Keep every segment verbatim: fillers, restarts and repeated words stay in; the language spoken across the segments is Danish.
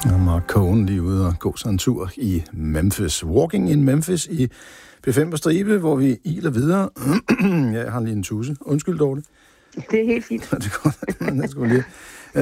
Og Mark Cohen lige ude og gå sig en tur i Memphis. Walking in Memphis i P fem på stribe, hvor vi iler videre. Jeg har lige en tusse. Undskyld, Dorte. Det er helt fint. Det er godt. Det skulle lige.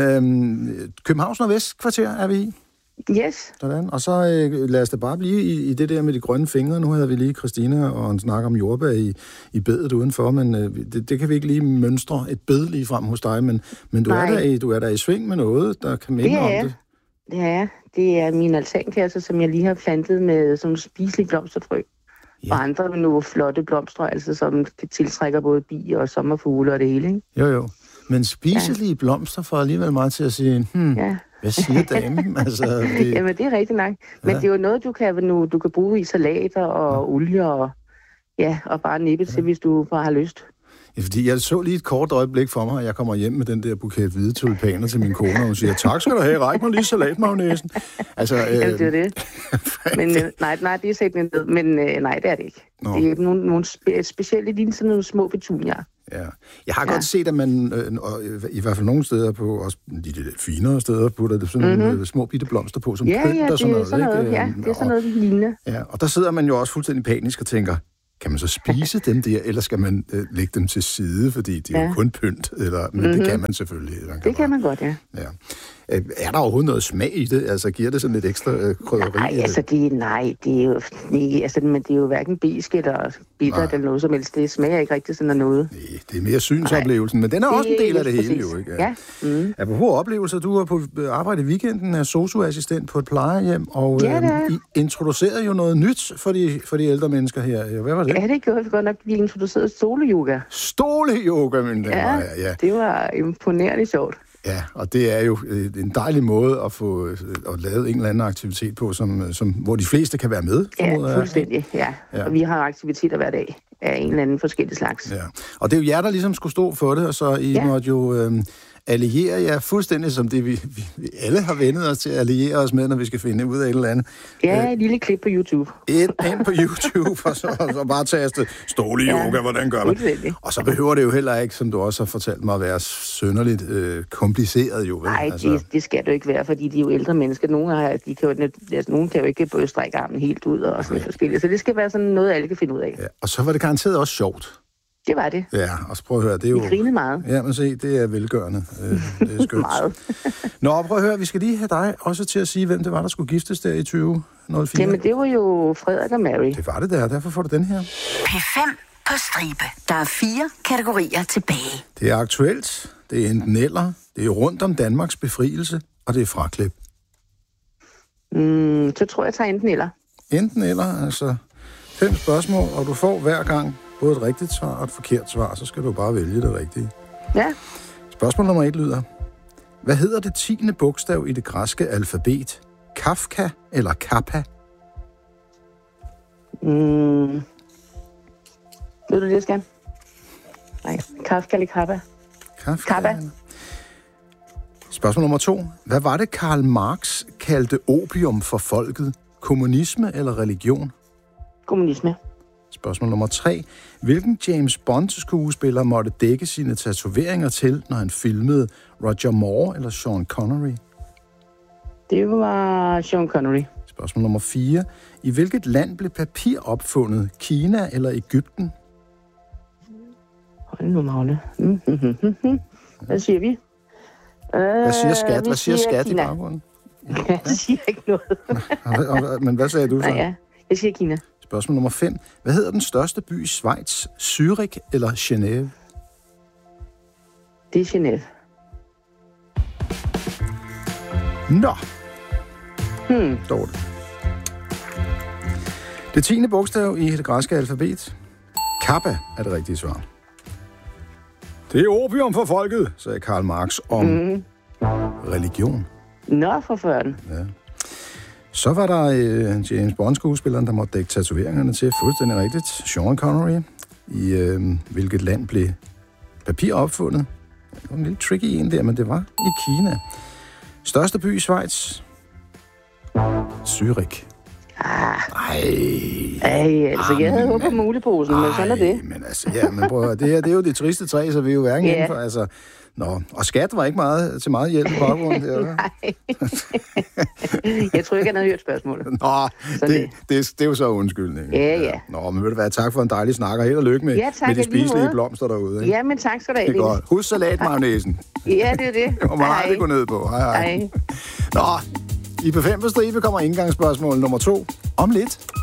Øhm, Københavns Nordvestkvarter er vi i. Yes. Sådan. Og så øh, lad os da bare blive i, i det der med de grønne fingre. Nu havde vi lige Christina og en snak om jordbær i, i bedet udenfor, men øh, det, det kan vi ikke lige mønstre et bed lige frem hos dig, men, men du, er der i, du er der i sving med noget, der kan minde om det. Det er det er min altankasse, som jeg lige har plantet med sådan spiselige blomsterfrø. Ja. Og andre med nogle flotte blomster, altså som tiltrækker både bier og sommerfugle og det hele, ikke? Jo, jo. Men spiselige ja. blomster får alligevel meget til at sige, hmm, ja. hvad siger damen? altså, det... Jamen, det er rigtigt nok. Men ja. det er jo noget, du kan, nu, du kan bruge i salater og ja. olie og, ja, og bare nippe til, ja. hvis du bare har lyst. Ja, fordi jeg så lige et kort øjeblik for mig, og jeg kommer hjem med den der buket hvide tulipaner til min kone, og hun siger, tak skal du have, ræk mig lige salatmagnæsen. Altså, øh... Jamen, det er det. men, øh, nej, nej, det er sættende ned, men øh, nej, det er det ikke. Nå. Det er nogle, nogle spe- specielle lignende sådan nogle små petunier. Ja. Jeg har ja. godt set, at man, øh, i hvert fald nogle steder på, også de lidt finere steder, putter det sådan mm-hmm. nogle små bitte blomster på, som ja, pynt ja, og sådan noget. Sådan noget ja, det er sådan noget lignende. Ja, og der sidder man jo også fuldstændig panisk og tænker, kan man så spise dem der, eller skal man øh, lægge dem til side, fordi de er ja. jo kun pynt, eller, men mm-hmm. det kan man selvfølgelig. Kan det kan man godt, ja. ja. Er der overhovedet noget smag i det? Altså, giver det sådan lidt ekstra øh, krydderi? Nej, altså, det, nej, det er jo, nej, altså, men det er jo hverken besk eller bittert eller noget som helst. Det smager ikke rigtig sådan noget. Nej, det er mere synsoplevelsen, nej. men den er også en del af det hele, jo, ikke? Ja. Mm. Apropos oplevelser, du er på arbejde i weekenden, er sosu-assistent på et plejehjem, og ja, øh, I introducerede jo noget nyt for de, for de ældre mennesker her. Hvad var det? Ja, det gjorde vi godt nok. Vi introducerede stole-yoga. Stole-yoga, men det ja, var ja. det var imponerende sjovt. Ja, og det er jo en dejlig måde at få at lave en eller anden aktivitet på, som, som, hvor de fleste kan være med. Ja, fuldstændig, ja. ja. Og vi har aktiviteter hver dag af en eller anden forskellig slags. Ja. Og det er jo jer, der ligesom skulle stå for det, og så I ja. måtte jo øh, alliere jer fuldstændig som det, vi, vi, vi alle har vendet os til at alliere os med, når vi skal finde ud af et eller andet. Ja, et lille klip på YouTube. Et ind på YouTube, og så, og så bare taste stole-yoga, ja. hvordan gør man? Og så behøver det jo heller ikke, som du også har fortalt mig, at være synderligt øh, kompliceret jo. Nej, altså. det, det skal det jo ikke være, fordi de er jo ældre mennesker. Nogle, har, de kan jo, altså, nogle kan jo ikke både strække armen helt ud og sådan noget forskelligt. Så det skal være sådan noget, alle kan finde ud af. Ja. Og så var det garanteret også sjovt. Det var det. Ja, og så prøv at høre, det er jo... Vi grinede meget. Ja, men se, det er velgørende. Det er skønt. meget. Nå, prøv at høre, vi skal lige have dig også til at sige, hvem det var, der skulle giftes der i tyve nul fire. Jamen, det var jo Frederik og Mary. Det var det der, derfor får du den her. P fem på stribe. Der er fire kategorier tilbage. Det er aktuelt, det er enten eller, det er rundt om Danmarks befrielse, og det er fraklip. Mm, så tror jeg, jeg tager enten eller. Enten eller, altså fem spørgsmål, og du får hver gang både et rigtigt svar og et forkert svar, så skal du bare vælge det rigtige. Ja. Spørgsmål nummer et lyder: hvad hedder det tiende bogstav i det græske alfabet? Kafka eller Kappa? Mm. Ved du det, jeg skal? Nej, Kafka eller Kappa? Kafka. Kappa. Spørgsmål nummer to: hvad var det, Karl Marx kaldte opium for folket? Kommunisme eller religion? Kommunisme. Spørgsmål nummer tre: hvilken James Bond-skuespiller måtte dække sine tatoveringer til, når han filmede Roger Moore eller Sean Connery? Det var Sean Connery. Spørgsmål nummer fire: i hvilket land blev papir opfundet? Kina eller Egypten? Hold nu, Magne. Mm, mm, mm, mm. Hvad siger vi? Hvad siger skat? Hvad siger skat Kina. i baggrunden? Ja, det siger ikke noget. Men hvad sagde du så? Nej, ja. Jeg siger Kina. Spørgsmål nummer fem: hvad hedder den største by i Schweiz? Zürich eller Genève? Det er Genève. Nå. Hmm. Dårligt. Det tiende bogstav i det græske alfabet. Kappa er det rigtige svar. Det er opium for folket, sagde Karl Marx om mm. religion. Nå, for førden. Ja. Så var der øh, James Bond-skuespilleren, der måtte dække tatoveringerne til. Fuldstændig rigtigt. Sean Connery. I øh, hvilket land blev papir opfundet? Det var en lille tricky en der, men det var i Kina. Største by i Schweiz? Zürich. Ah. Ej. Ej, altså, jeg havde håbet på muleposen, men sådan er det. Men altså, ja, men prøv at høre, det her, det er jo det triste træ, så vi er jo hverken Ja. indenfor, altså... Nå, og skat var ikke meget til meget hjælp i baggrunden der, eller? Nej. Jeg tror ikke, han havde hørt spørgsmålet. Nå, det, det. det, det, det er jo så undskyldning. Ja, ja. Nå, men ved du hvad, tak for en dejlig snak, og held og lykke med, Ja, tak, med de i lige spiselige måde. blomster derude. Ikke? Ja, men tak skal du have. Det er godt. Husk salatmagnesen. Ja, det er det. Og man aldrig gå ned på. Hej, hej. Hej. Nå, i P fem på stribe kommer indgangsspørgsmål nummer to om lidt.